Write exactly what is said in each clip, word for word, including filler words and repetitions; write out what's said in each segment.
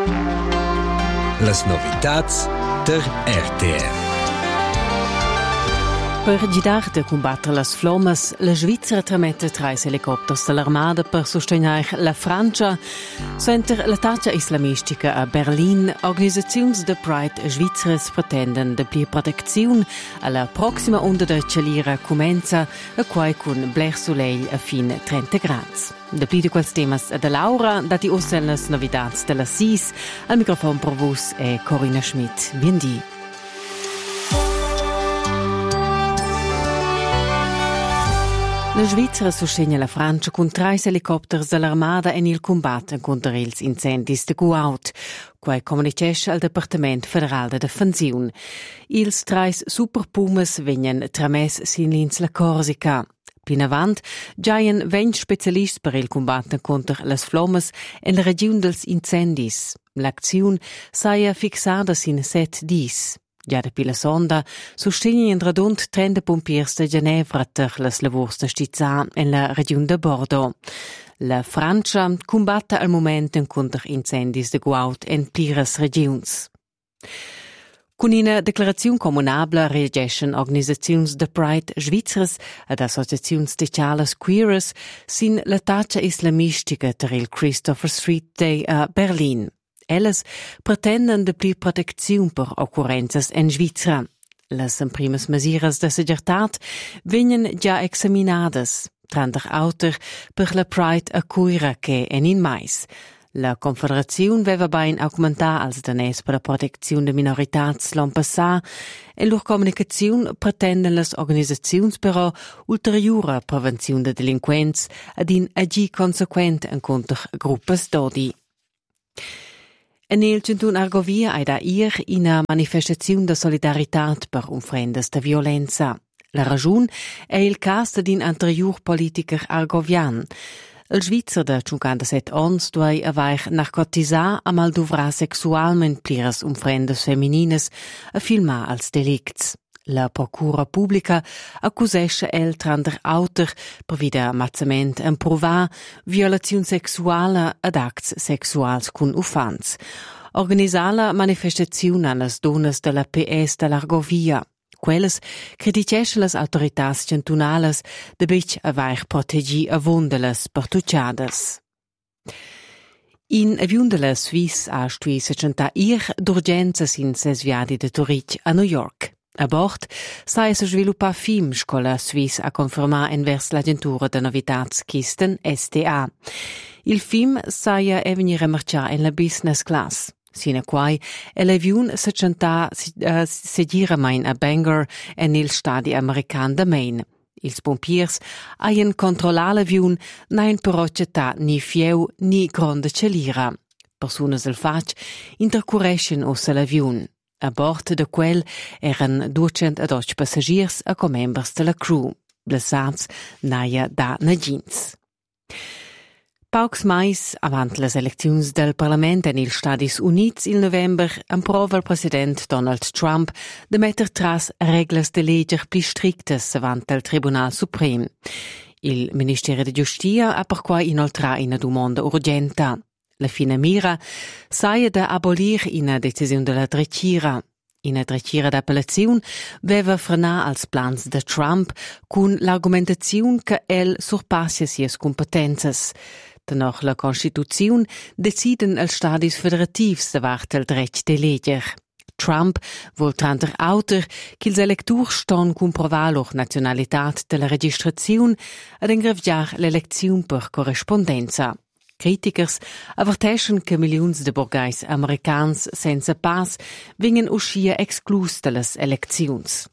Las novitats der R T M. Per gidar de combattere las flammas, la Svizzera tramette tre elicotters dell'armada per sostenere la Francia. Suenter l'attacca islamistica a Berlin, organisazioni de Pride svizzeres pretenden de pli protezione alla prossima onda de celira comenza, a quai con Blair Soleil a fin trenta gradi. De pli di quels temas de Laura, dati osselnes novidats della S I S, al microfono per vos è Corinna Schmidt. Biendi. La Svizzera sostiene la Francia con tre elicotters dell'armada en il combatto contro ils incendis de Guaut, quai comunicesce al Departement Federal de Defensiun. Ils tre superpumes venien trames sin l'ins la Corsica. Pin avant, giaien ven specialist per il combatto contro las flammas en la regione dels incendis. L'azione saia fixada sin set dis. Già da pila sonda, sostiene in radund trenta pompiers de Ginevra ter las lavors de Stizza en la regione de Bordeaux. La Francia combatta al moment contro incendis de Guaut en pliras regions. Con una declarazione comunabla reagiscono organizzazioni de Pride svizzeres ed associazioni sociales queeres sin l'attacca islamistica ter il Christopher Street Day a Berlin. Elles pretenden de pli protezione per occurrenzas en Svizzera. Las primas mesiras de seguretat venien già examinadas, trander auter per la Pride a Cuira che en in mais. La Confederazione veva bain augmentar als danès per la protezione de minoritats l'an passà e lor comunicazione pretenden las organizzazions però ulteriore prevenzione de delinquents ad in agi consequent en contra gruppes d'odi. En il Centun Argovia hai da ir una manifestazione de solidaritat per unfrendas de violenza. La ragione è il caso d'un anterior politiker argovian. Il Svizzer de cinquantasette ans duai avair narcotisà a malduvrar sexualment pliras unfrendas feminines a filmar als delicts. La procura pubblica accusesce el trander auter per vida ammazzament en provar violazione sexuala ad acts sexuals cun ufans. Organisala manifestazione las donas de la P S de l'Argovia. Quelles criticesce las autoritàs cantunales de bic avair protegi avondelas per tucciadas. In avion de la Suisse ha stui seixanta ir d'urgenza sin ses viadi de Zurich a New York. A bord sa es sviluppa film scola Suisse a confermar envers l'agentura de novitats Kisten S T A. Il film saia e venir a marciar en la business class. Sine quai e l'avion seixanta uh, segira main a Bangor en il stadi american de Maine. Ils pompiers haien controlla l'avion nain però città ni fieu ni gronda celira. Personas al fac intercurrescen ossa l'avion. A bord de quel eran duecentotto passagiers a comembers de la crew. Blessats naia da negins. Paucs mais, avant les elecziuns del Parlament en ils Stadis Units il november, approva il president Donald Trump de metter tras reglas de leger pli strictes avant el Tribunal Suprem. Il Ministero de Giustia ha per qua inoltrà una domanda urgenta. La fine mira saia da abolir una decisione della Drecira. Una Drecira d'appelazione veva frenar als plans de Trump con l'argumentazione che el surpassia sies competenzas. Danach la Constituzione deciden els Stadis federativs davart el dret de leger. Trump vol trander auter ch'ils electurs ston comprovar lor nationalitat de la registrazione ad engrevgiar l'elezione per correspondenza. Critikers averteschen che milions de borgais americans senza pass vingen uscia exclus de las elecziuns.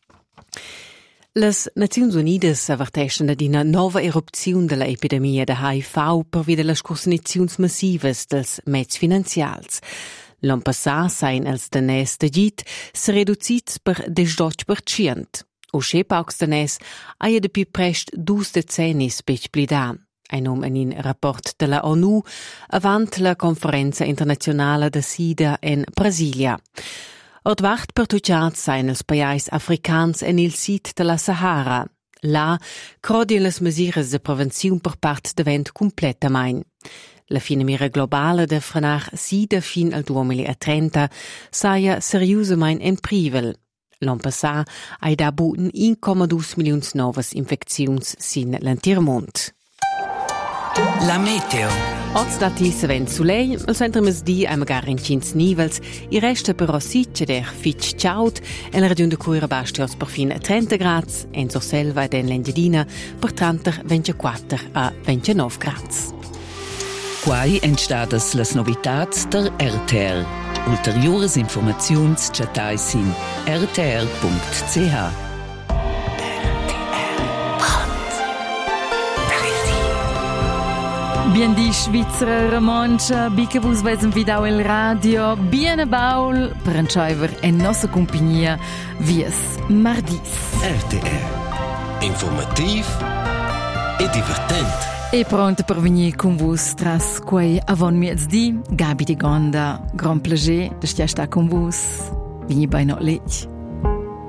Las Naziuns Unidas averteschen ad una nova erupzione della epidemia de H I V per via las cosniziuns massivas dels mezz finanzials. L'an passà sain els danès de git se reducits per diciotto per cento. Usche paucs danès aia de pi prest dus decennis bec blida. Ein um in un rapport de la ONU avant la conferenza internazionale de SIDA in Brasilia. Ord vart per tucciat sain els paiais africans en il sit de la Sahara. Là, crodien les mesures de prevenziun per part de vent completamein. La fine mira globale de frenar sida fin al duemilatrenta saia seriusamain en privel. L'an passà ai da buten uno virgola due milioni novas infecziuns sin l'entirmont. La meteo. Oggi dati se vent sulei, al centro mesdì ai magari in cins nivels, i resta però sicce der fitch ciaut, e la regione de Cuira bastios per fin trenta gradi, en Sorselva ed en l'Engiadina per trenta ventiquattro a ventinove gradi. Quai entstadas las novitats der R T R. Ulteriores informaziuns chatais in r t r punct c h. Bien di Svizra Romancia, bica vus vesen vidau il radio, bien baul, per encioiver en nostra compagnia, vies mardis. R T R. Informativ e divertent. E pronto per venire con vos tras quei avon miezdi, Gabi di Gonda, gran plager de stia sta con vos. Vini bei not lech.